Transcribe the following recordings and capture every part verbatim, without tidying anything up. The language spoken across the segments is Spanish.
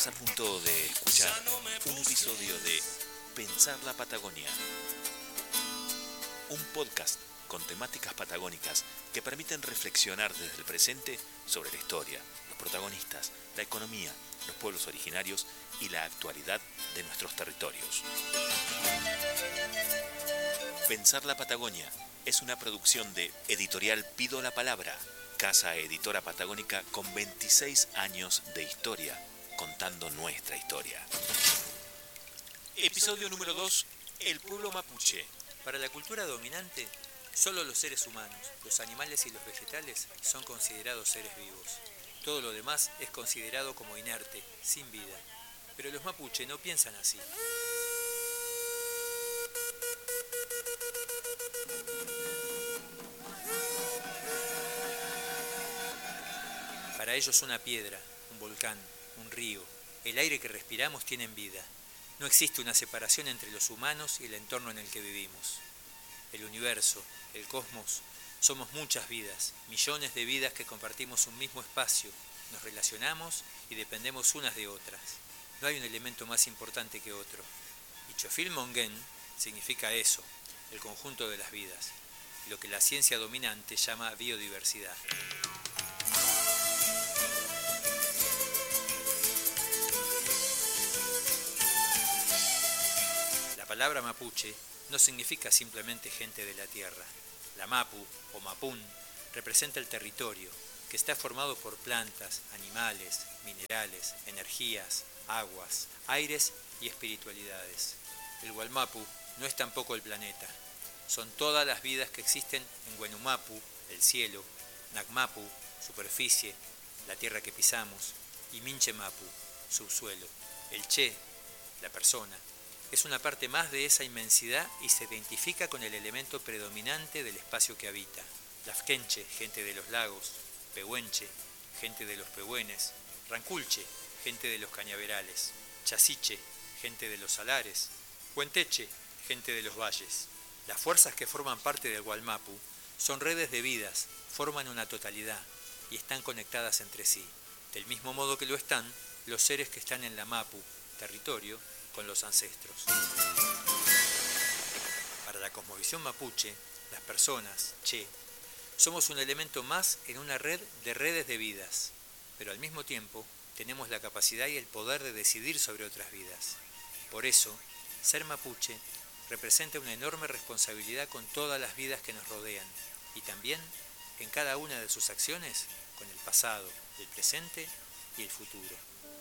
a punto de escuchar un episodio de Pensar la Patagonia, un podcast con temáticas patagónicas que permiten reflexionar desde el presente sobre la historia, los protagonistas, la economía, los pueblos originarios y la actualidad de nuestros territorios. Pensar la Patagonia es una producción de Editorial Pido la Palabra, casa editora patagónica con veintiséis años de historia, contando nuestra historia. Episodio número dos, el pueblo mapuche. Para la cultura dominante, solo los seres humanos, los animales y los vegetales son considerados seres vivos. Todo lo demás es considerado como inerte, sin vida. Pero los mapuche no piensan así. Para ellos una piedra, un volcán, un río, el aire que respiramos tienen vida. No existe una separación entre los humanos y el entorno en el que vivimos. El universo, el cosmos, somos muchas vidas, millones de vidas que compartimos un mismo espacio, nos relacionamos y dependemos unas de otras. No hay un elemento más importante que otro. Y Chofil Mongen significa eso, el conjunto de las vidas, lo que la ciencia dominante llama biodiversidad. La palabra mapuche no significa simplemente gente de la tierra. La mapu o mapún representa el territorio, que está formado por plantas, animales, minerales, energías, aguas, aires y espiritualidades. El Gualmapu no es tampoco el planeta. Son todas las vidas que existen en Wenumapu, el cielo, Nacmapu, superficie, la tierra que pisamos, y Minchemapu, subsuelo. El Che, la persona, es una parte más de esa inmensidad y se identifica con el elemento predominante del espacio que habita. Lafkenche, gente de los lagos, Pehuenche, gente de los pehuenes, Ranculche, gente de los cañaverales, Chasiche, gente de los salares, Huenteche, gente de los valles. Las fuerzas que forman parte del Gualmapu son redes de vidas, forman una totalidad y están conectadas entre sí, del mismo modo que lo están los seres que están en la Mapu, territorio, con los ancestros. Para la cosmovisión mapuche, las personas, Che, somos un elemento más en una red de redes de vidas, pero al mismo tiempo tenemos la capacidad y el poder de decidir sobre otras vidas. Por eso, ser mapuche representa una enorme responsabilidad con todas las vidas que nos rodean y también en cada una de sus acciones con el pasado, el presente y el futuro.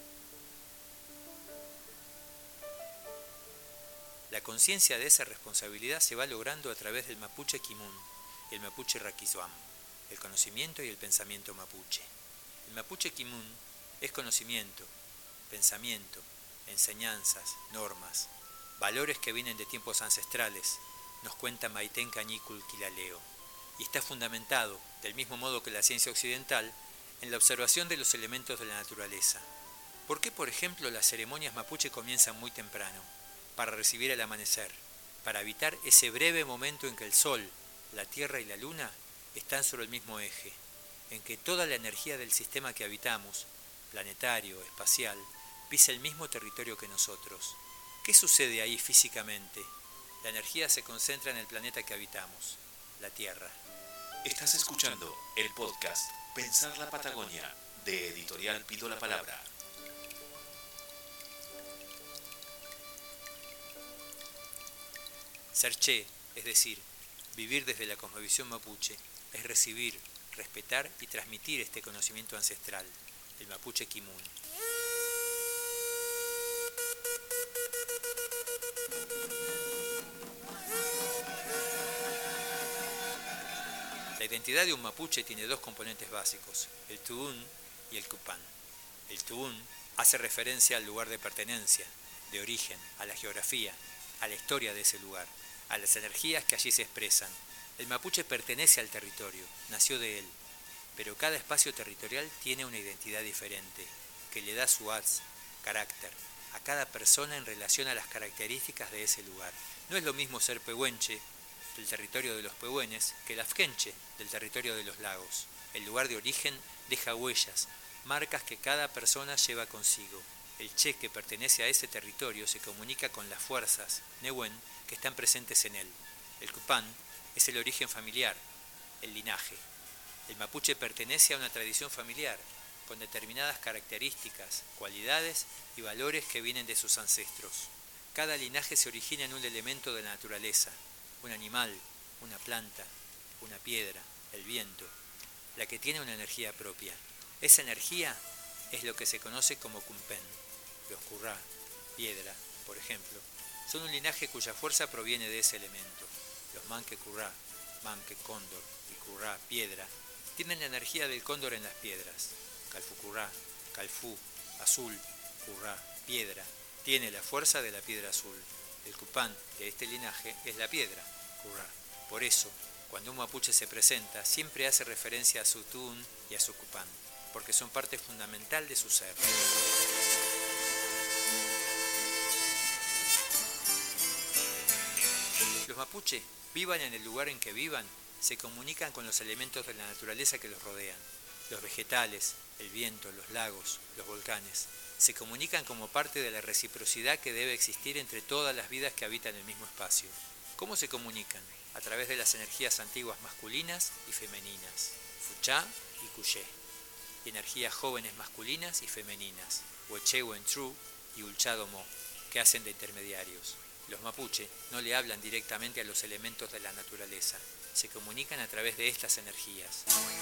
La conciencia de esa responsabilidad se va logrando a través del mapuche Kimun y el mapuche Raquizuam, el conocimiento y el pensamiento mapuche. El mapuche Kimun es conocimiento, pensamiento, enseñanzas, normas, valores que vienen de tiempos ancestrales, nos cuenta Maiten Cañicul Quilaleo, y está fundamentado, del mismo modo que la ciencia occidental, en la observación de los elementos de la naturaleza. ¿Por qué, por ejemplo, las ceremonias mapuche comienzan muy temprano? Para recibir el amanecer, para evitar ese breve momento en que el sol, la tierra y la luna están sobre el mismo eje, en que toda la energía del sistema que habitamos, planetario, espacial, pisa el mismo territorio que nosotros. ¿Qué sucede ahí físicamente? La energía se concentra en el planeta que habitamos, la Tierra. Estás escuchando el podcast Pensar la Patagonia, de Editorial Pido la Palabra. Ser Che, es decir, vivir desde la cosmovisión mapuche, es recibir, respetar y transmitir este conocimiento ancestral, el mapuche Kimun. La identidad de un mapuche tiene dos componentes básicos, el tuún y el cupán. El tuún hace referencia al lugar de pertenencia, de origen, a la geografía, a la historia de ese lugar, a las energías que allí se expresan. El mapuche pertenece al territorio, nació de él, pero cada espacio territorial tiene una identidad diferente, que le da su haz, carácter, a cada persona en relación a las características de ese lugar. No es lo mismo ser pehuenche, del territorio de los pehuenes, que lafkenche, del territorio de los lagos. El lugar de origen deja huellas, marcas que cada persona lleva consigo. El Che, que pertenece a ese territorio, se comunica con las fuerzas Nehuen que están presentes en él. El Cupán es el origen familiar, el linaje. El mapuche pertenece a una tradición familiar, con determinadas características, cualidades y valores que vienen de sus ancestros. Cada linaje se origina en un elemento de la naturaleza, un animal, una planta, una piedra, el viento, la que tiene una energía propia. Esa energía es lo que se conoce como Cumpen. Los Currá, piedra, por ejemplo, son un linaje cuya fuerza proviene de ese elemento. Los Manque Currá, Manque Cóndor y Currá, piedra, tienen la energía del cóndor en las piedras. Calfú Currá, Calfú, azul, Currá, piedra, tiene la fuerza de la piedra azul. El Cupán de este linaje es la piedra, Currá. Por eso, cuando un mapuche se presenta, siempre hace referencia a su Tún y a su Cupán, porque son parte fundamental de su ser. Los mapuche, vivan en el lugar en que vivan, se comunican con los elementos de la naturaleza que los rodean. Los vegetales, el viento, los lagos, los volcanes, se comunican como parte de la reciprocidad que debe existir entre todas las vidas que habitan el mismo espacio. ¿Cómo se comunican? A través de las energías antiguas masculinas y femeninas, Fuchá y Cuyé, y energías jóvenes masculinas y femeninas, Hueche Huentru y Ulchadomo, que hacen de intermediarios. Los mapuche no le hablan directamente a los elementos de la naturaleza, se comunican a través de estas energías.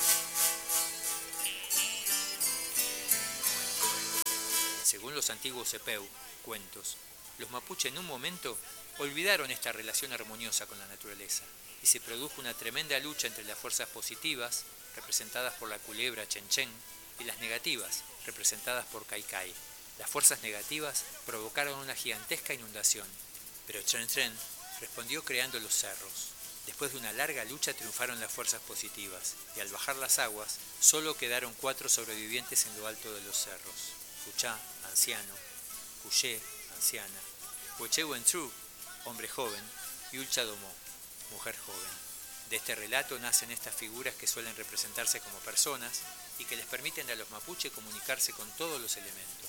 Según los antiguos Epeu, cuentos, los mapuche en un momento olvidaron esta relación armoniosa con la naturaleza y se produjo una tremenda lucha entre las fuerzas positivas, representadas por la culebra Chenchen, y las negativas, representadas por Kaikai. Las fuerzas negativas provocaron una gigantesca inundación, pero Chenchen respondió creando los cerros. Después de una larga lucha triunfaron las fuerzas positivas y al bajar las aguas solo quedaron cuatro sobrevivientes en lo alto de los cerros. Fuchá, anciano, Cuyé, anciana, Hueche Huentru, hombre joven, y Ulchadomó, mujer joven. De este relato nacen estas figuras que suelen representarse como personas y que les permiten a los mapuche comunicarse con todos los elementos.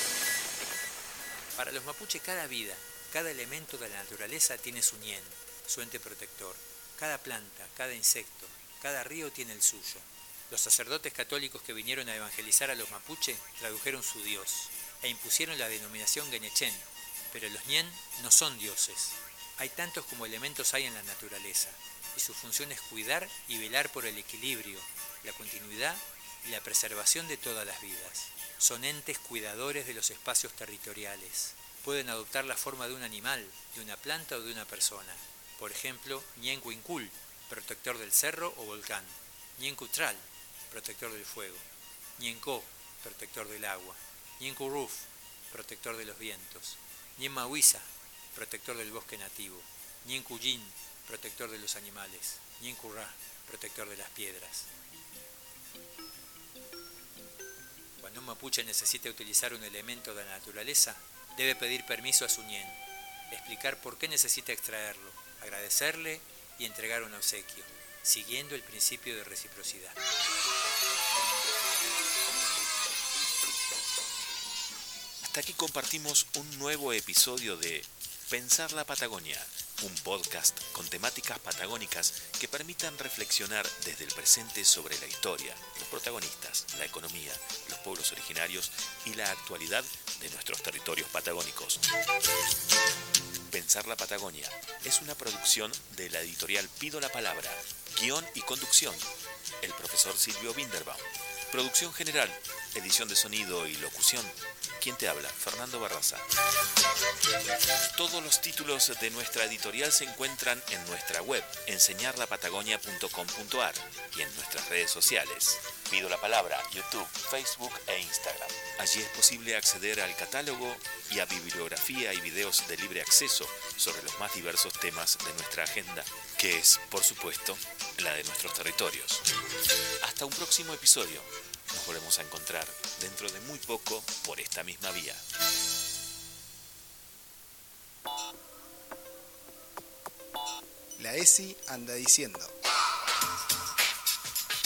Para los mapuche cada vida, cada elemento de la naturaleza tiene su ñen, su ente protector. Cada planta, cada insecto, cada río tiene el suyo. Los sacerdotes católicos que vinieron a evangelizar a los mapuche tradujeron su dios e impusieron la denominación Guenechen, pero los ñen no son dioses. Hay tantos como elementos hay en la naturaleza, y su función es cuidar y velar por el equilibrio, la continuidad y la preservación de todas las vidas. Son entes cuidadores de los espacios territoriales. Pueden adoptar la forma de un animal, de una planta o de una persona. Por ejemplo, Ñen Huincul, protector del cerro o volcán. Ñen Cutral, protector del fuego. Ñen Co, protector del agua. Ñen Curruf, protector de los vientos. Ñen Mahuiza, protector del bosque nativo. Ñen Cuyin, protector de los animales. Ñen Currá, protector de las piedras. Cuando un mapuche necesita utilizar un elemento de la naturaleza, debe pedir permiso a su ñen, explicar por qué necesita extraerlo, agradecerle y entregar un obsequio, siguiendo el principio de reciprocidad. Hasta aquí compartimos un nuevo episodio de Pensar la Patagonia, un podcast con temáticas patagónicas que permitan reflexionar desde el presente sobre la historia, los protagonistas, la economía, los pueblos originarios y la actualidad de nuestros territorios patagónicos. Pensar la Patagonia es una producción de la editorial Pido la Palabra, guión y conducción, el profesor Silvio Binderbaum. Producción general, edición de sonido y locución, quien te habla, Fernando Barraza. Todos los títulos de nuestra editorial se encuentran en nuestra web, enseñar la patagonia punto com punto a r, y en nuestras redes sociales, Pido la Palabra, YouTube, Facebook e Instagram. Allí es posible acceder al catálogo y a bibliografía y videos de libre acceso sobre los más diversos temas de nuestra agenda, que es, por supuesto, la de nuestros territorios. Hasta un próximo episodio. Nos volvemos a encontrar dentro de muy poco por esta misma vía. La E S I anda diciendo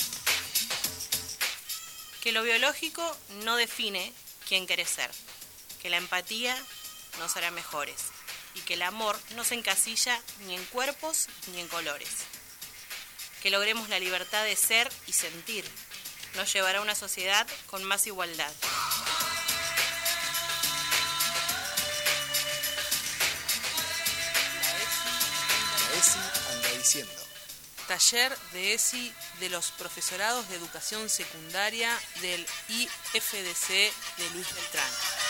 que lo biológico no define quién querés ser. que la empatía nos hará mejores y que el amor no se encasilla ni en cuerpos ni en colores. Que logremos la libertad de ser y sentir nos llevará a una sociedad con más igualdad. La ESI anda diciendo. Taller de ESI de los profesorados de educación secundaria del I F D C de Luis Beltrán.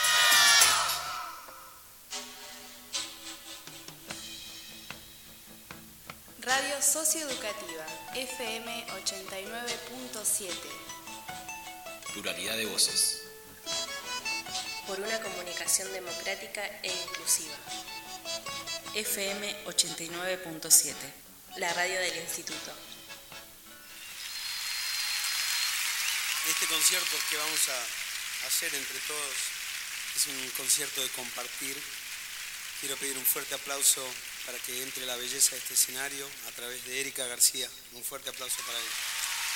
Radio Socioeducativa, F M ochenta y nueve punto siete. Pluralidad de voces. Por una comunicación democrática e inclusiva. F M ochenta y nueve punto siete, la radio del Instituto. Este concierto que vamos a hacer entre todos es un concierto de compartir. Quiero pedir un fuerte aplauso para que entre la belleza de este escenario a través de Erika García. Un fuerte aplauso para ella.